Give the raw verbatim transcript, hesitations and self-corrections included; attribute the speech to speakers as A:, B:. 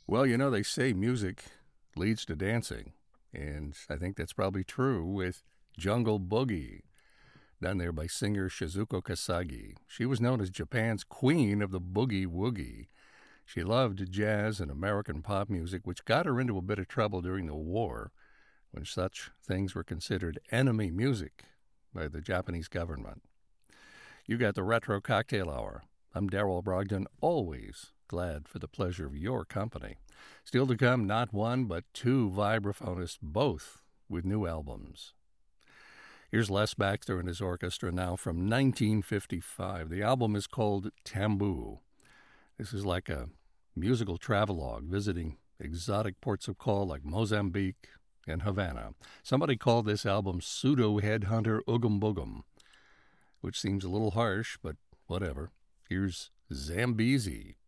A: Well, you know, they say music leads to dancing, and I think that's probably true with Jungle Boogie, done there by singer Shizuko Kasagi. She was known as Japan's queen of the boogie woogie. She loved jazz and American pop music, which got her into a bit of trouble during the war, when such things were considered enemy music by the Japanese government. You got the Retro Cocktail Hour. I'm Daryl Brogdon, always glad for the pleasure of your company. Still to come, not one, but two vibraphonists, both with new albums. Here's Les Baxter and his orchestra now from nineteen fifty-five. The album is called Tamboo. This is like a musical travelogue visiting exotic ports of call like Mozambique and Havana. Somebody called this album Pseudo Headhunter Oogum Boogum, which seems a little harsh, but whatever. Here's Zambezi.